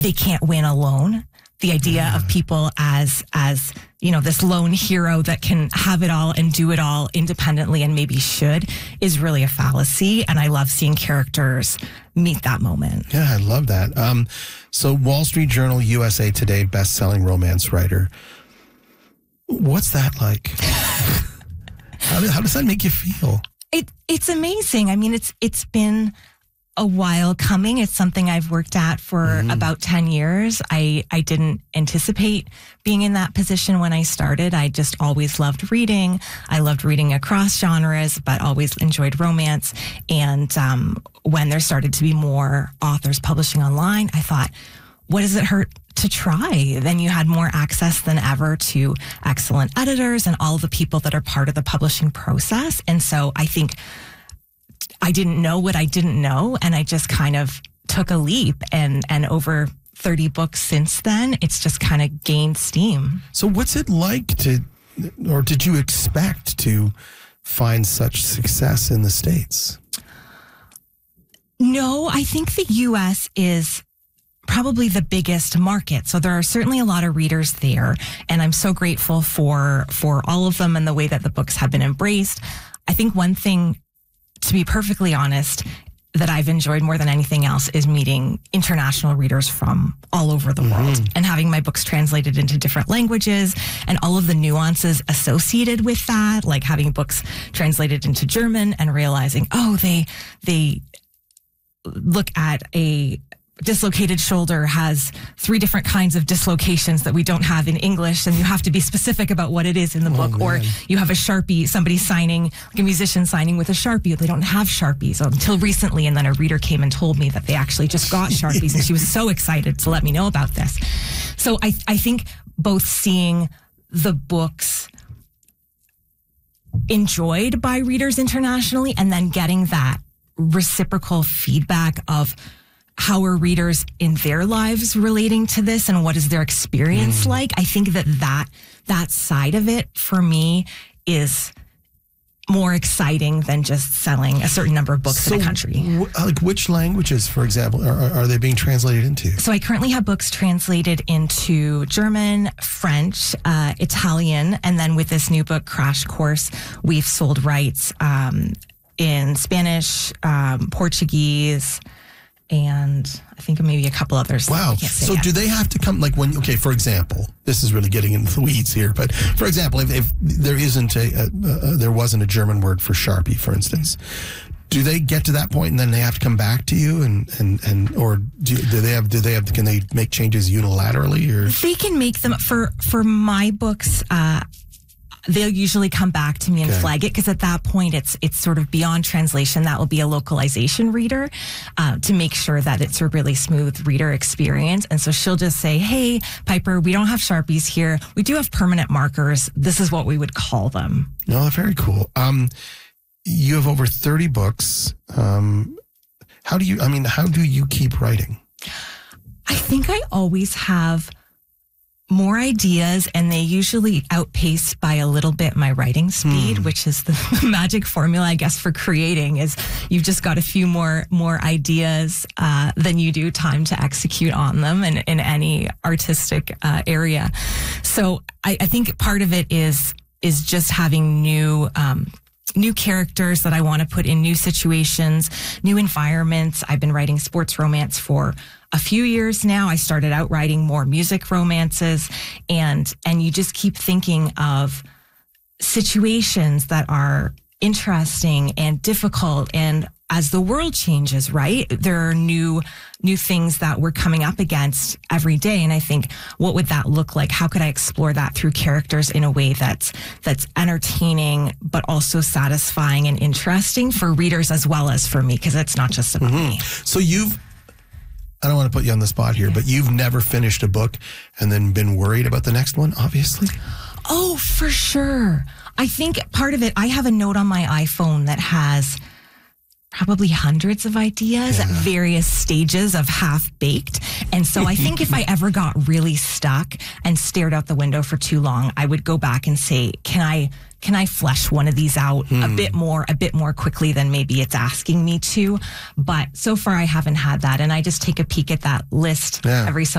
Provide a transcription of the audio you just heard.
they can't win alone. The idea of people as this lone hero that can have it all and do it all independently and maybe should is really a fallacy. And I love seeing characters meet that moment. Yeah, I love that. So Wall Street Journal, USA Today, best-selling romance writer. What's that like? How does that make you feel? It's amazing. I mean, it's been a while coming. It's something I've worked at for about 10 years. I didn't anticipate being in that position when I started. I just always loved reading. I loved reading across genres, but always enjoyed romance. And when there started to be more authors publishing online, I thought, what does it hurt to try? Then you had more access than ever to excellent editors and all the people that are part of the publishing process. And so I think I didn't know what I didn't know, and I just kind of took a leap, and over 30 books since then, it's just kind of gained steam. So what's it like or did you expect to find such success in the States? No, I think the U.S. is probably the biggest market. So there are certainly a lot of readers there, and I'm so grateful for all of them and the way that the books have been embraced. I think one thing, to be perfectly honest, that I've enjoyed more than anything else is meeting international readers from all over the world and having my books translated into different languages and all of the nuances associated with that, like having books translated into German and realizing, they look at a dislocated shoulder has 3 different kinds of dislocations that we don't have in English, and you have to be specific about what it is in the book. Man. Or you have a Sharpie, somebody signing, like a musician signing with a Sharpie. They don't have Sharpies until recently, and then a reader came and told me that they actually just got Sharpies, and she was so excited to let me know about this. So I think both seeing the books enjoyed by readers internationally and then getting that reciprocal feedback of how are readers in their lives relating to this and what is their experience like? I think that side of it for me is more exciting than just selling a certain number of books in a country. Like which languages, for example, are they being translated into? So I currently have books translated into German, French, Italian, and then with this new book, Crash Course, we've sold rights in Spanish, Portuguese, and I think maybe a couple others. Wow. So do they have to come, like for example, this is really getting into the weeds here, but for example, if there isn't there wasn't a German word for Sharpie, for instance, do they get to that point and then they have to come back to you or can they make changes unilaterally, or? They can make them for my books, they'll usually come back to me and flag it, because at that point it's sort of beyond translation. That will be a localization reader to make sure that it's a really smooth reader experience. And so she'll just say, hey, Piper, we don't have Sharpies here. We do have permanent markers. This is what we would call them. No, very cool. You have over 30 books. How do you keep writing? I think I always have more ideas, and they usually outpace by a little bit my writing speed, which is the magic formula, I guess, for creating, is you've just got a few more ideas than you do time to execute on them in any artistic area. So I think part of it is just having new characters that I want to put in new situations, new environments. I've been writing sports romance for a few years now. I started out writing more music romances, and you just keep thinking of situations that are interesting and difficult. And as the world changes, right, there are new things that we're coming up against every day. And I think, what would that look like? How could I explore that through characters in a way that's entertaining, but also satisfying and interesting for readers as well as for me, because it's not just about me. So I don't want to put you on the spot here, but you've never finished a book and then been worried about the next one, obviously? Oh, for sure. I think part of it, I have a note on my iPhone that has probably hundreds of ideas at various stages of half-baked. And so I think if I ever got really stuck and stared out the window for too long, I would go back and say, can I flesh one of these out a bit more quickly than maybe it's asking me to? But so far I haven't had that. And I just take a peek at that list every so